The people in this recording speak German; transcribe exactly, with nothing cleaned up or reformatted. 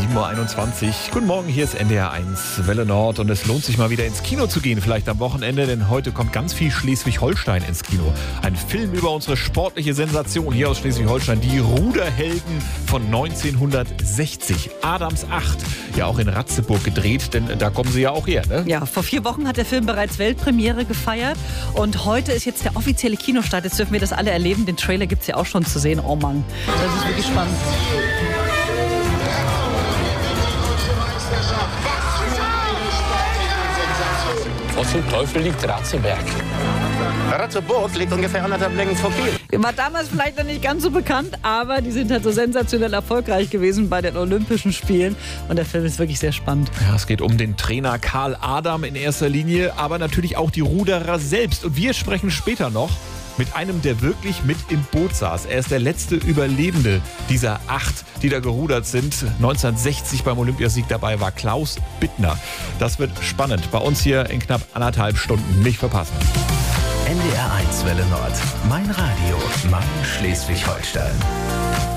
sieben Uhr einundzwanzig. Guten Morgen, hier ist N D R eins, Welle Nord. Und es lohnt sich mal wieder ins Kino zu gehen, vielleicht am Wochenende, denn heute kommt ganz viel Schleswig-Holstein ins Kino. Ein Film über unsere sportliche Sensation hier aus Schleswig-Holstein, die Ruderhelden von neunzehnhundertsechzig. Adams acht, ja auch in Ratzeburg gedreht, denn da kommen sie ja auch her, ne? Ja, vor vier Wochen hat der Film bereits Weltpremiere gefeiert und heute ist jetzt der offizielle Kinostart. Jetzt dürfen wir das alle erleben. Den Trailer gibt es ja auch schon zu sehen. Oh Mann, das ist wirklich spannend. Wo zum Teufel liegt Ratzeberg? Ratzeburg liegt ungefähr anderthalb Längen vor Kiel. War damals vielleicht noch nicht ganz so bekannt, aber die sind halt so sensationell erfolgreich gewesen bei den Olympischen Spielen. Und der Film ist wirklich sehr spannend. Ja, es geht um den Trainer Karl Adam in erster Linie, aber natürlich auch die Ruderer selbst. Und wir sprechen später noch mit einem, der wirklich mit im Boot saß. Er ist der letzte Überlebende dieser acht, die da gerudert sind. neunzehnhundertsechzig beim Olympiasieg dabei war Klaus Bittner. Das wird spannend. Bei uns hier in knapp anderthalb Stunden. Nicht verpassen. N D R eins Welle Nord. Mein Radio. Mein Schleswig-Holstein.